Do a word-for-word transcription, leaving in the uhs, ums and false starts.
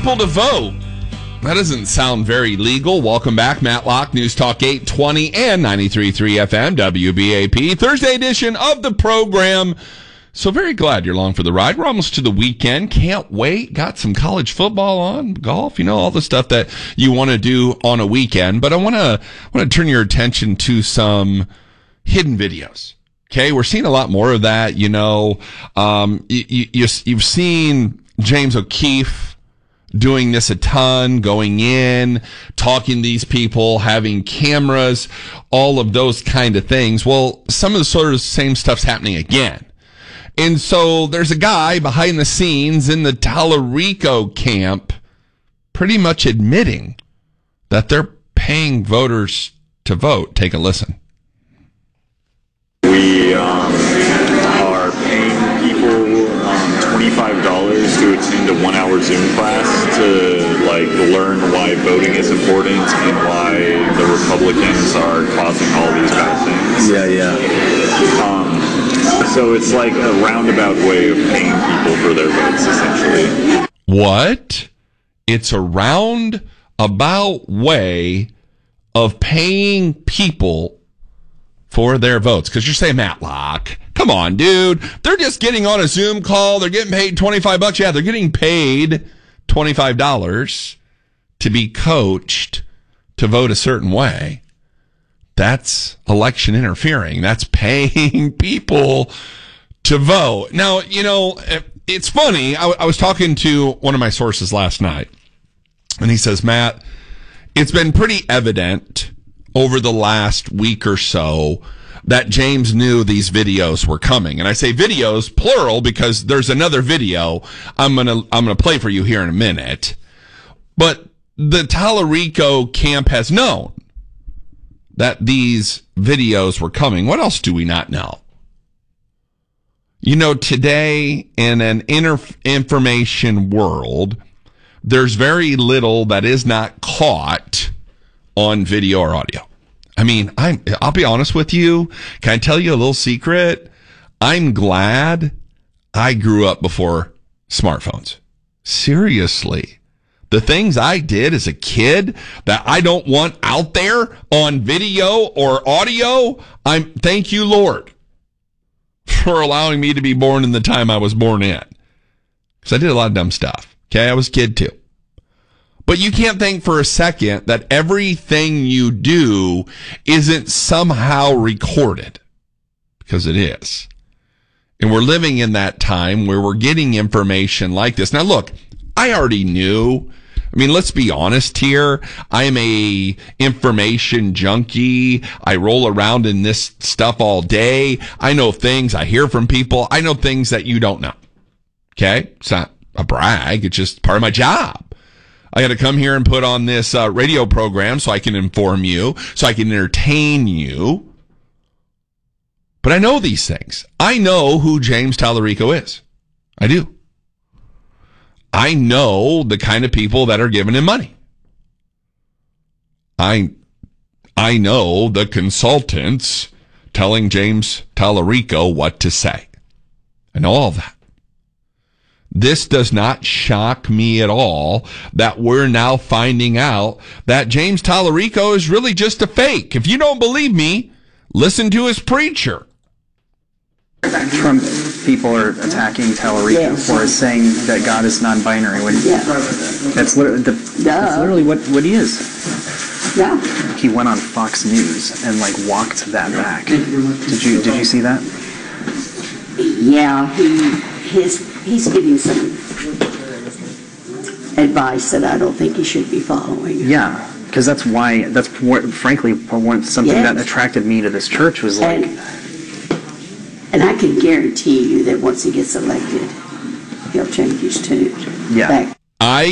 people to vote. That doesn't sound very legal. Welcome back, Matlock, News Talk eight twenty and ninety-three point three F M, W B A P. Thursday edition of the program. So very glad you're along for the ride. We're almost to the weekend. Can't wait. Got some college football on, golf, you know, all the stuff that you want to do on a weekend. But I want to want to turn your attention to some hidden videos. Okay, we're seeing a lot more of that. You know, um, you, you, you've seen James O'Keefe doing this a ton, going in, talking to these people, having cameras, all of those kind of things. Well, some of the sort of same stuff's happening again. And so there's a guy behind the scenes in the Tallarico camp pretty much admitting that they're paying voters to vote. Take a listen. We um, are paying people um, twenty-five dollars to attend a one-hour Zoom class to like learn why voting is important and why the Republicans are causing all these bad things. Yeah, yeah. Um, so it's like a roundabout way of paying people for their votes, essentially. What? It's a roundabout way of paying people for their votes. Because you're saying, Matlock, come on, dude. They're just getting on a Zoom call. They're getting paid twenty-five bucks. Yeah, they're getting paid twenty-five dollars to be coached to vote a certain way. That's election interfering. That's paying people to vote. Now, you know, it's funny. I, I was talking to one of my sources last night, and he says, Matt, it's been pretty evident over the last week or so that James knew these videos were coming. And I say videos, plural, because there's another video I'm going to I'm going to play for you here in a minute. But the Tallarico camp has known that these videos were coming. What else do we not know? You know, today in an inter- information world, there's very little that is not caught on video or audio. I mean, I'm, I'll be honest with you. Can I tell you a little secret? I'm glad I grew up before smartphones. Seriously. The things I did as a kid that I don't want out there on video or audio, I'm thank you, Lord, for allowing me to be born in the time I was born in. Because I did a lot of dumb stuff. Okay, I was a kid too. But you can't think for a second that everything you do isn't somehow recorded. Because it is. And we're living in that time where we're getting information like this. Now look, I already knew. I mean, let's be honest here. I'm a information junkie. I roll around in this stuff all day. I know things. I hear from people. I know things that you don't know. Okay? It's not a brag. It's just part of my job. I got to come here and put on this uh, radio program so I can inform you, so I can entertain you. But I know these things. I know who James Tallarico is. I do. I know the kind of people that are giving him money. I I know the consultants telling James Tallarico what to say. I know all that. This does not shock me at all that we're now finding out that James Tallarico is really just a fake. If you don't believe me, listen to his preacher. Trump people are attacking Tallarico yes. for saying that God is non-binary. When yeah. that's, literally, the, that's literally what, what he is. Yeah. He went on Fox News and like walked that back. Did you did you see that? Yeah, he his he's giving some advice that I don't think he should be following. Yeah, because that's why that's what, frankly one, something yes. that attracted me to this church was like. And, And I can guarantee you that once he gets elected, he'll change his tune. Yeah. Back. I